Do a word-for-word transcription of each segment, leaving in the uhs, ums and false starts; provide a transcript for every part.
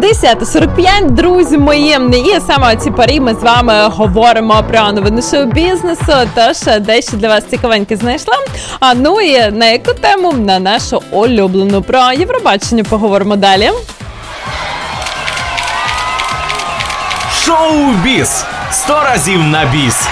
десята сорок п'ять, друзі мої, і саме о цій порі ми з вами говоримо про новини шоу-бізнесу, тож дещо для вас цікавеньке знайшла. А ну і на яку тему? На нашу улюблену. Про Євробачення поговоримо далі. Шоу-біз. Сто разів на біс.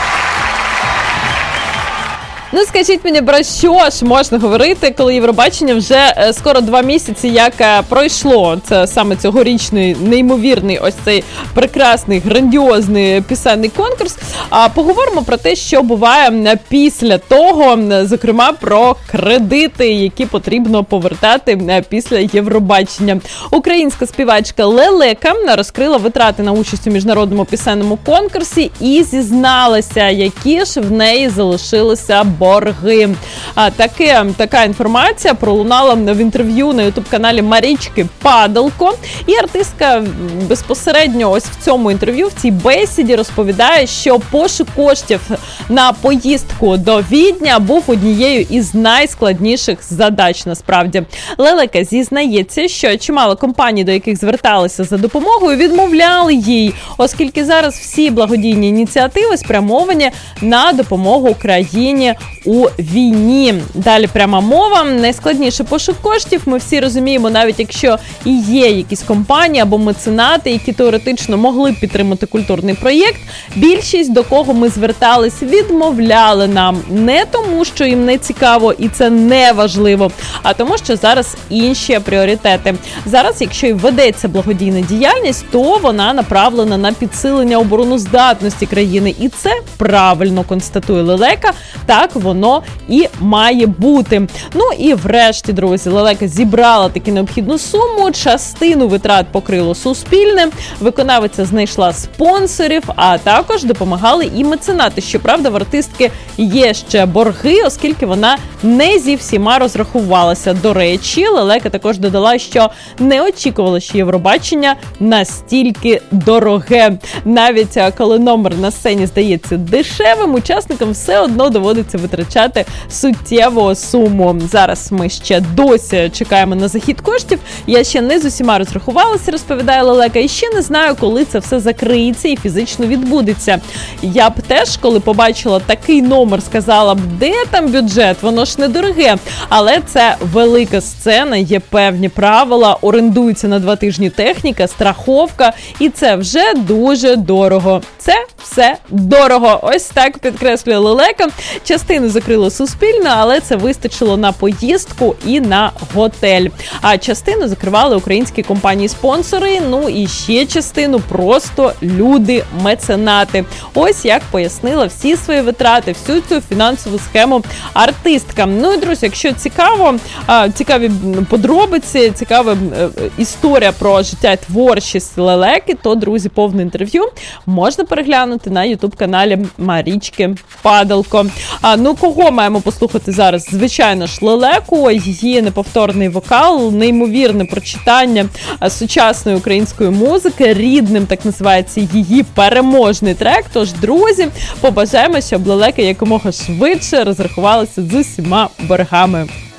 Ну, скажіть мені, про що ж можна говорити, коли Євробачення вже е, скоро два місяці як е, пройшло. Це саме цьогорічний, неймовірний, ось цей прекрасний, грандіозний пісенний конкурс. А поговоримо про те, що буває після того, зокрема, про кредити, які потрібно повертати після Євробачення. Українська співачка Лелека розкрила витрати на участь у міжнародному пісенному конкурсі і зізналася, які ж в неї залишилися борги. А, таке, така інформація пролунала в інтерв'ю на ютуб-каналі Марічки Падалко. І артистка безпосередньо ось в цьому інтерв'ю, в цій бесіді розповідає, що пошук коштів на поїздку до Відня був однією із найскладніших задач насправді. Лелека зізнається, що чимало компаній, до яких зверталися за допомогою, відмовляли їй, оскільки зараз всі благодійні ініціативи спрямовані на допомогу країні у війні. Далі пряма мова. Найскладніший пошук коштів, ми всі розуміємо, навіть якщо і є якісь компанії або меценати, які теоретично могли б підтримати культурний проєкт, більшість, до кого ми звертались, відмовляли нам. Не тому, що їм не цікаво і це не важливо, а тому, що зараз інші пріоритети. Зараз, якщо і ведеться благодійна діяльність, то вона направлена на підсилення обороноздатності країни. І це правильно констатує Лелека. Так воно і має бути. Ну і врешті, друзі, Лелека зібрала таки необхідну суму, частину витрат покрило Суспільне, виконавиця знайшла спонсорів, а також допомагали і меценати. Щоправда, в артистки є ще борги, оскільки вона не зі всіма розрахувалася. До речі, Лелека також додала, що не очікувала, що Євробачення настільки дороге. Навіть коли номер на сцені здається дешевим, учасникам все одно доводиться витрачати суттєву суму. Зараз ми ще досі чекаємо на захід коштів. Я ще не з усіма розрахувалася, розповідає Лелека, і ще не знаю, коли це все закриється і фізично відбудеться. Я б теж, коли побачила такий номер, сказала б, де там бюджет, воно ж недороге. Але це велика сцена, є певні правила, орендується на два тижні техніка, страховка, і це вже дуже дорого. Це все дорого. Ось так підкреслює Лелека. Частину закрило Суспільне, але це вистачило на поїздку і на готель. А частину закривали українські компанії-спонсори, ну і ще частину просто люди-меценати. Ось як пояснила всі свої витрати, всю цю фінансову схему артистка. Ну і, друзі, якщо цікаво, цікаві подробиці, цікава історія про життя і творчість Лелеки, то, друзі, повне інтерв'ю можна переглянути на ютуб-каналі Марічки Падалко. А, ну, кого маємо послухати зараз? Звичайно ж, Лелеку, її неповторний вокал, неймовірне прочитання сучасної української музики, рідним, так називається її переможний трек. Тож, друзі, побажаємо, щоб Лелека якомога швидше розрахувалася з усіма боргами.